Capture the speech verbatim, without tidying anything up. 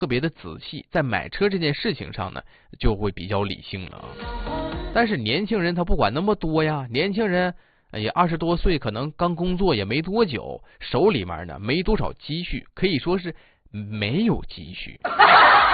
特别的仔细，在买车这件事情上呢，就会比较理性了啊。但是年轻人他不管那么多呀，年轻人也二十多岁，可能刚工作也没多久，手里面呢没多少积蓄，可以说是没有积蓄。